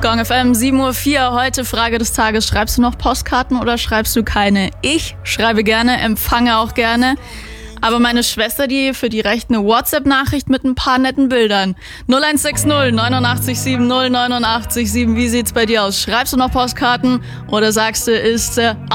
Gong FM 7:04 Uhr. Heute Frage des Tages. Schreibst du noch Postkarten oder schreibst du keine? Ich schreibe gerne, empfange auch gerne. Aber meine Schwester, für die reicht eine WhatsApp-Nachricht mit ein paar netten Bildern. 0160 89 70 89 7. Wie sieht's bei dir aus? Schreibst du noch Postkarten oder sagst du, ist